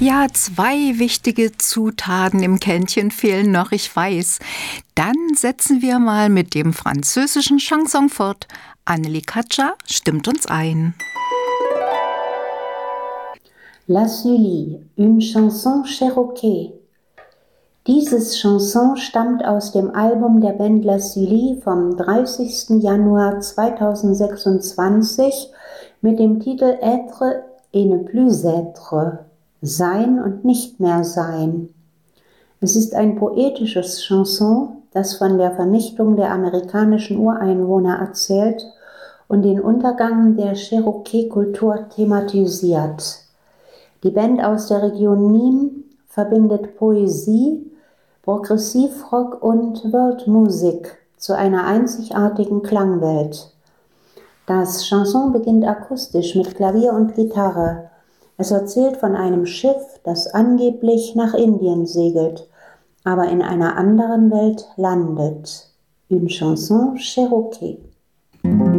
Ja, zwei wichtige Zutaten im Kännchen fehlen noch, ich weiß. Dann setzen wir mal mit dem französischen Chanson fort. Annelie Katscha stimmt uns ein. La Sully, une chanson cherokee. Dieses Chanson stammt aus dem Album der Band La Sully vom 30. Januar 2026 mit dem Titel Être et ne plus être, Sein und nicht mehr sein. Es ist ein poetisches Chanson, das von der Vernichtung der amerikanischen Ureinwohner erzählt und den Untergang der Cherokee-Kultur thematisiert. Die Band aus der Region Nîmes verbindet Poesie, Progressivrock und Worldmusik zu einer einzigartigen Klangwelt. Das Chanson beginnt akustisch mit Klavier und Gitarre. Es erzählt von einem Schiff, das angeblich nach Indien segelt, aber in einer anderen Welt landet. Une chanson cherokee.